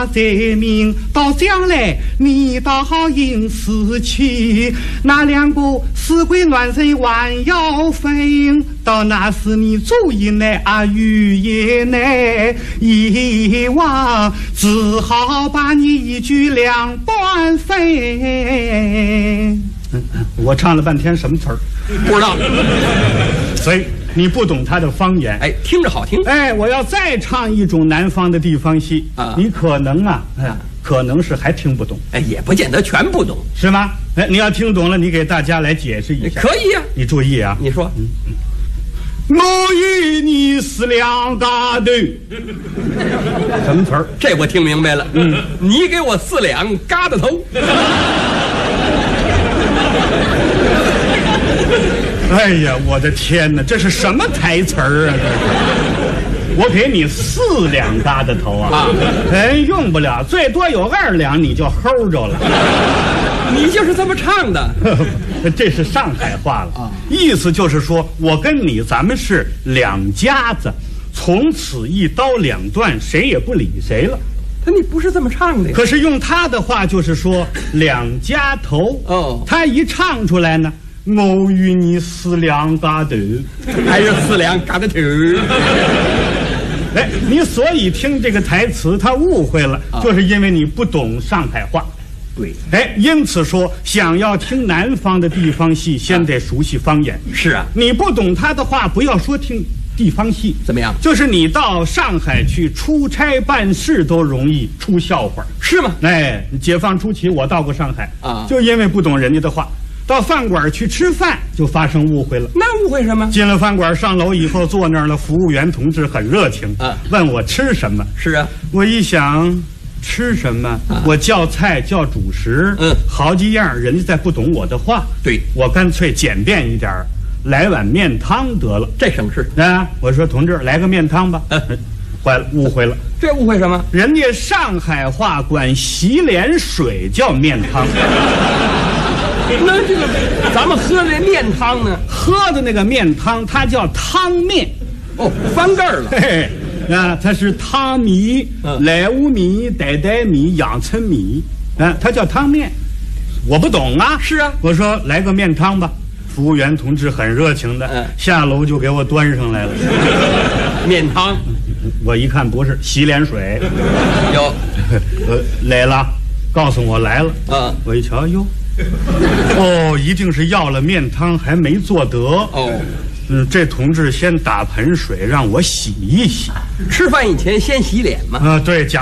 把贼名，到将来你倒好应死去。那两个死鬼乱神弯腰飞，到那时你注意呢余爷呢一往，只好把你一举两断飞。我唱了半天什么词儿？ 不知道。 所以你不懂他的方言。 哎，听着好听。 哎，我要再唱一种南方的地方戏啊， 你可能可能是还听不懂。 哎，也不见得全不懂， 是吗？哎，你要听懂了，你给大家来解释一下。 可以呀。 你注意啊， 你说。 我与你是两嘎头，什么词儿？ 这我听明白了。你给我4两疙瘩头。 哎呀，我的天哪，这是什么台词儿啊？我给你4两疙瘩头啊！哎，用不了，最多有2两你就齁着了。 你就是这么唱的？ 这是上海话了啊，意思就是说我跟你咱们是两家子，从此一刀两断，谁也不理谁了。 他你不是这么唱的呀？ 可是用他的话就是说两家头哦， 他一唱出来呢，我与你4两疙瘩， 还是4两疙瘩头。 哎，你所以听这个台词，他误会了，就是因为你不懂上海话。 对， 哎，因此说，想要听南方的地方戏，先得熟悉方言。 是啊， 你不懂他的话，不要说听地方戏， 怎么样？ 就是你到上海去出差办事都容易出笑话， 是吗？ 哎，解放初期我到过上海啊， 就因为不懂人家的话，到饭馆去吃饭就发生误会了。 那误会什么？ 进了饭馆，上楼以后坐那儿了，服务员同志很热情啊， 问我吃什么。 是啊， 我一想。吃什么？我叫菜叫主食，好几样，人家再不懂我的话， 对， 我干脆简便一点，来碗面汤得了， 这省事啊！我说同志，来个面汤吧。坏了，误会了。 这误会什么？ 人家上海话管洗脸水叫面汤。 那这个咱们喝的面汤呢？ 喝的那个面汤，它叫汤面。 哦，翻盖了。 嘿嘿。啊，它是汤米、莱芜米、傣米、阳春米，它叫汤面。我不懂啊。 是啊， 我说来个面汤吧。服务员同志很热情的，下楼就给我端上来了。 面汤， 我一看不是洗脸水， 有， 来了，告诉我来了。我一瞧，哟，哦，一定是要了面汤还没做得。哦。这同志先打盆水让我洗一洗。 吃饭以前先洗脸嘛。 对，讲。